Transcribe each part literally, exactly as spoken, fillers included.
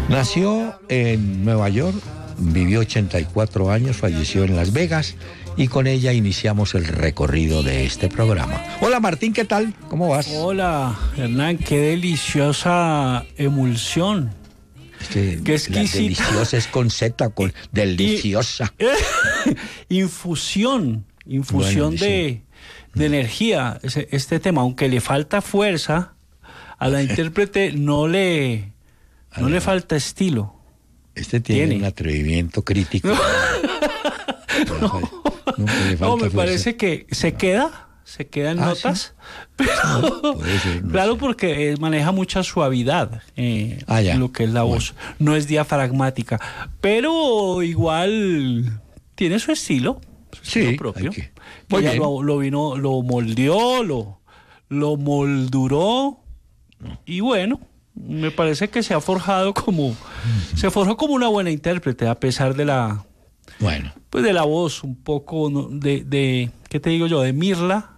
Nació en Nueva York, vivió ochenta y cuatro años, falleció en Las Vegas y con ella iniciamos el recorrido de este programa. Hola Martín, ¿qué tal? ¿Cómo vas? Hola Hernán, qué deliciosa emulsión. Este, Qué exquisita. Deliciosa es con Z, con deliciosa. Y, infusión, infusión Bueno, de, de energía. Este, este tema, aunque le falta fuerza, a la intérprete no le, no le falta estilo. Este tiene, tiene. un atrevimiento crítico. No, no, no, no me fuerza. Parece que se queda, se queda en ah, notas, ¿sí? Pero no, ser, no claro sé. Porque maneja mucha suavidad eh, ah, en lo que es la bueno. voz, no es diafragmática, pero igual tiene su estilo, su sí, estilo propio. Que... Ella lo, lo vino, lo moldeó, lo, lo molduró no. y bueno. Me parece que se ha forjado como mm. se forjó como una buena intérprete a pesar de la bueno pues de la voz un poco de, de ¿qué te digo yo? De Mirla,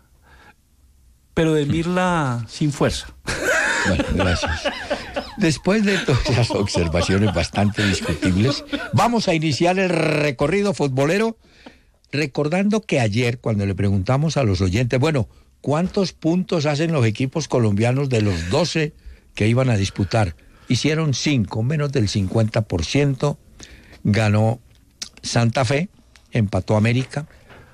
pero de Mirla mm. sin fuerza. Bueno, gracias. Después de todas esas observaciones bastante discutibles, vamos a iniciar el recorrido futbolero recordando que ayer cuando le preguntamos a los oyentes, bueno, ¿cuántos puntos hacen los equipos colombianos de los doce que iban a disputar? Hicieron cinco, menos del cincuenta por ciento. Ganó Santa Fe, empató América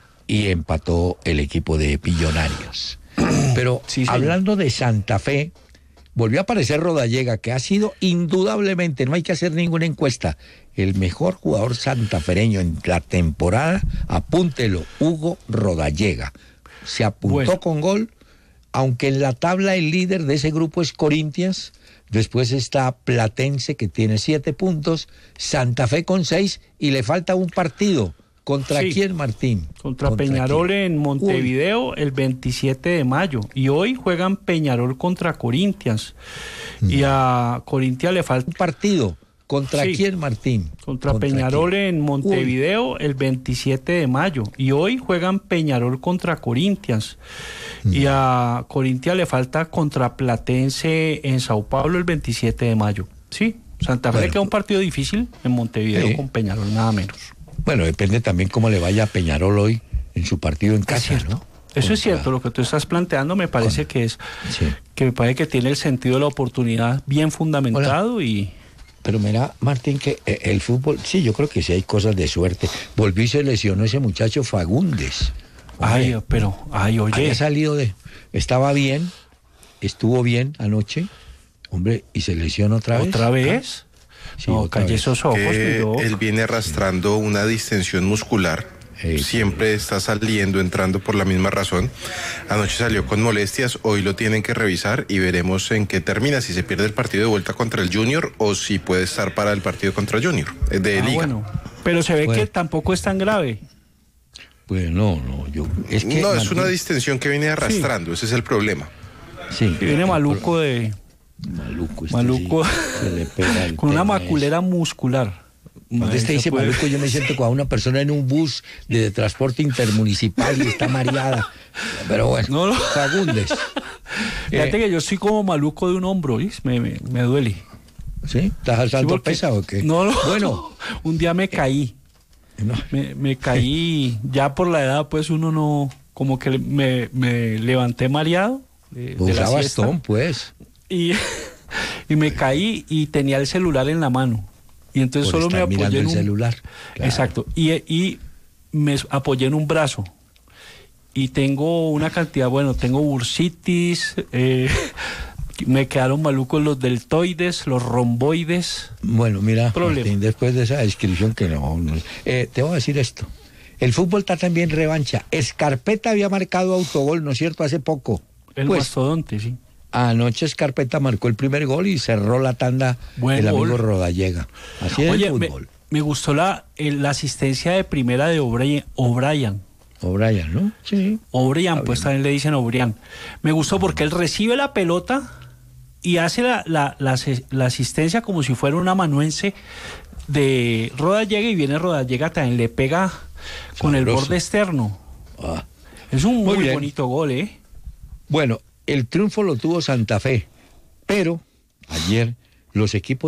y empató el equipo de Millonarios. Pero sí, sí. hablando de Santa Fe, volvió a aparecer Rodallega, que ha sido indudablemente, no hay que hacer ninguna encuesta, el mejor jugador santafereño en la temporada. Apúntelo, Hugo Rodallega. Se apuntó bueno. con gol. Aunque en la tabla el líder de ese grupo es Corinthians, después está Platense que tiene siete puntos, Santa Fe con seis y le falta un partido. ¿Contra sí. quién, Martín? Contra, ¿Contra Peñarol quién? En Montevideo Uy. el veintisiete de mayo. Y hoy juegan Peñarol contra Corinthians. Mm. Y a Corinthians le falta un partido. ¿Contra sí. quién, Martín? Contra, ¿Contra Peñarol quién? En Montevideo Uy. el veintisiete de mayo. Y hoy juegan Peñarol contra Corinthians. Mm. Y a Corinthians le falta contra Platense en Sao Paulo el veintisiete de mayo. Sí, Santa Fe bueno. queda un partido difícil en Montevideo sí. con Peñarol, nada menos. Bueno, depende también cómo le vaya a Peñarol hoy en su partido en casa, ¿no? Eso contra... es cierto, lo que tú estás planteando me parece Con... que es, sí. que me parece que tiene el sentido de la oportunidad bien fundamentado. Hola. y... Pero mira, Martín, que el fútbol, sí, yo creo que sí hay cosas de suerte. Volvió y se lesionó ese muchacho Fagundes. Ay, Hombre, pero, ay, oye. Había salido de, estaba bien, estuvo bien anoche, hombre, y se lesionó otra vez. ¿Otra vez? Sí, no, calle esos ojos. Pero... Él viene arrastrando una distensión muscular. Sí, siempre sí. está saliendo, entrando por la misma razón. Anoche salió con molestias, hoy lo tienen que revisar y veremos en qué termina, si se pierde el partido de vuelta contra el Junior o si puede estar para el partido contra Junior, de ah, Liga. Bueno. Pero se ve bueno. que tampoco es tan grave. Pues no, no, yo... Es que no, Martín... es una distensión que viene arrastrando, sí. ese es el problema. Sí. Que viene maluco de... Maluco, este maluco sí, se le pega el con una maculera ese. muscular. Cuando este dice puede... maluco, yo me siento como una persona en un bus de transporte intermunicipal y está mareada. Pero bueno, no, no. Fagundes. Fíjate eh, que yo soy como maluco de un hombro, ¿ves? Me, me, me duele. ¿Sí? ¿Estás alzando sí, porque... pesa o qué? No, no. Bueno. Un día me caí. No. Me, me caí, ya por la edad, pues uno no, como que me, me levanté mareado. De, de la bastón, pues. Y, y me caí y tenía el celular en la mano. Y entonces por solo me apoyé en un... el celular. Claro. Exacto. Y, y me apoyé en un brazo. Y tengo una cantidad, bueno, tengo bursitis, eh, me quedaron malucos los deltoides, los romboides. Bueno, mira, Martín, después de esa descripción que no... no eh, te voy a decir esto. El fútbol está también revancha. Escarpeta había marcado autogol, ¿no es cierto?, hace poco. El pues, mastodonte, sí. Anoche Escarpeta marcó el primer gol y cerró la tanda Buen el gol. amigo Rodallega. Así es Oye, el fútbol. Me, me gustó la, la asistencia de primera de O'Brien. O'Brien, O'Brien ¿no? Sí. O'Brien, pues también le dicen O'Brien. Me gustó porque él recibe la pelota y hace la, la, la, la asistencia como si fuera un amanuense de Rodallega y viene Rodallega también, le pega Sabroso. con el borde externo. Ah. Es un muy, muy bonito gol, ¿eh? Bueno, el triunfo lo tuvo Santa Fe, pero ayer los equipos